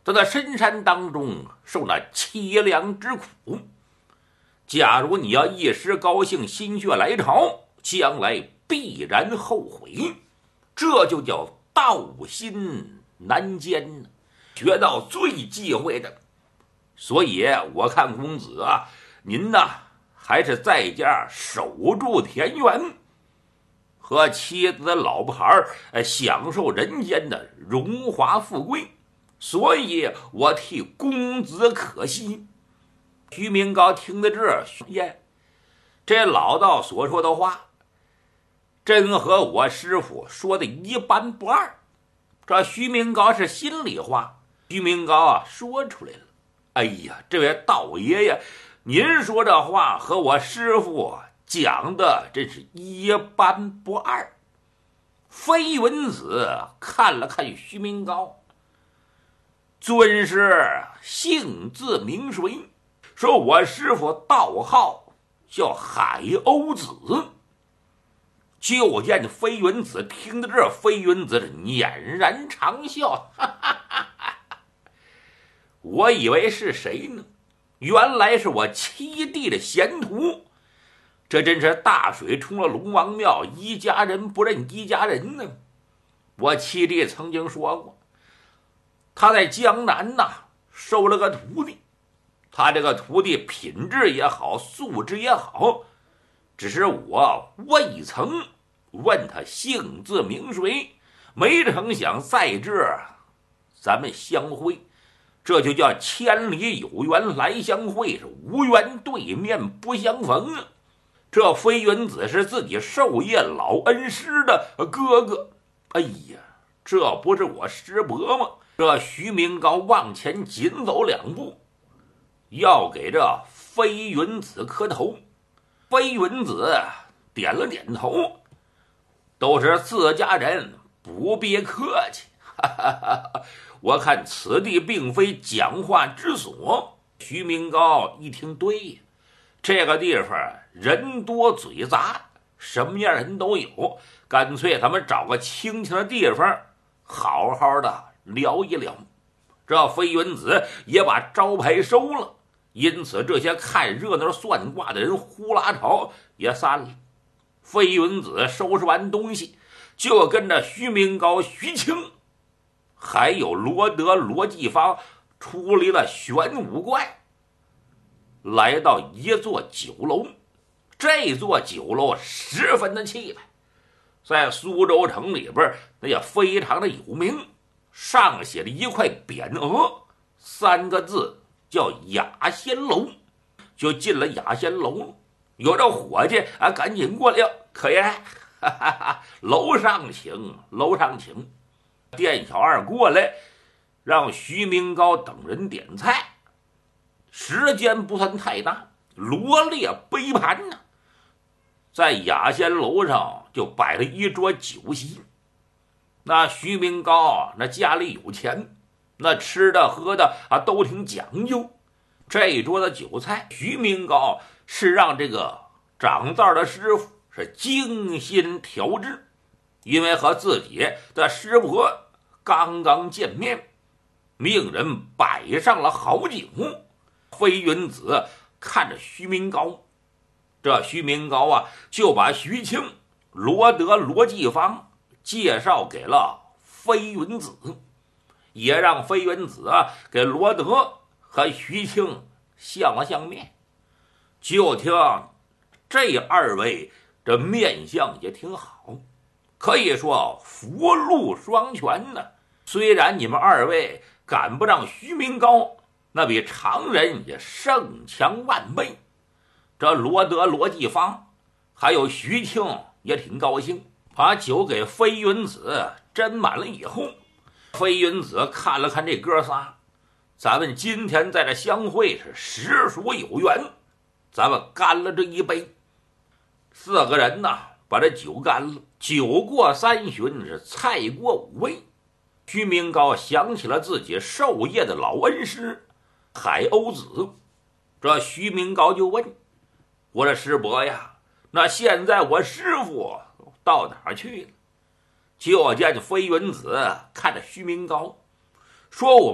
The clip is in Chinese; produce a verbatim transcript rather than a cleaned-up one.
在那深山当中受那凄凉之苦。假如你要一时高兴，心血来潮，将来必然后悔，这就叫道心难坚呢，学到最忌讳的。所以我看公子啊，您呢还是在家守住田园，和妻子老婆孩享受人间的荣华富贵，所以我替公子可惜。徐明高听得这耶，这老道所说的话真和我师傅说的一般不二。这徐明高是心里话，徐明高啊说出来了，哎呀，这位道爷爷，您说这话和我师傅讲的真是一般不二。飞云子看了看徐明高，尊师姓字名谁？说我师傅道号叫海鸥子。就见飞云子听到这，飞云子是俨然长啸，哈哈哈哈，我以为是谁呢？原来是我七弟的贤徒。这真是大水冲了龙王庙，一家人不认一家人呢。我七弟曾经说过，他在江南呐收了个徒弟，他这个徒弟品质也好，素质也好，只是我未曾问他姓字名谁，没成想在这咱们相会，这就叫千里有缘来相会，是无缘对面不相逢啊。这飞云子是自己授业老恩师的哥哥，哎呀，这不是我师伯吗？这徐明高往前紧走两步，要给这飞云子磕头。飞云子点了点头，都是自家人，不必客气。哈哈哈，我看此地并非讲话之所。徐明高一听，对呀，这个地方人多嘴杂，什么样人都有，干脆咱们找个清静的地方好好的聊一聊。这飞云子也把招牌收了，因此这些看热闹算卦的人呼啦朝也散了。飞云子收拾完东西，就跟着徐明高、徐清还有罗德、罗继芳出离了玄武观，来到一座酒楼。这座酒楼十分的气派，在苏州城里边那也非常的有名，上写了一块匾额，三个字叫雅仙楼。就进了雅仙楼，有这伙计啊，赶紧过来，可爷，哈哈哈，楼上请，楼上请。店小二过来，让徐明高等人点菜。时间不算太大，罗列杯盘呢，在雅仙楼上就摆了一桌酒席。那徐明高那家里有钱，那吃的喝的啊都挺讲究。这一桌的酒菜，徐明高是让这个掌灶的师傅是精心调制，因为和自己的师伯刚刚见面，命人摆上了好酒。飞云子看着徐明高，这徐明高啊就把徐清、罗德、罗继芳介绍给了飞云子，也让飞云子啊给罗德和徐清相了相面。就听这二位这面相也挺好，可以说福禄双全呢。虽然你们二位赶不上徐明高，那比常人也胜强万倍。这罗德、罗继芳还有徐清也挺高兴，把酒给飞云子斟满了以后，飞云子看了看这哥仨，咱们今天在这相会是实属有缘，咱们干了这一杯。四个人呢把这酒干了，酒过三巡，是菜过五味。徐明高想起了自己授业的老恩师海鸥子，这徐明高就问，我这师伯呀，那现在我师傅到哪儿去了？就见飞云子看着徐明高说，我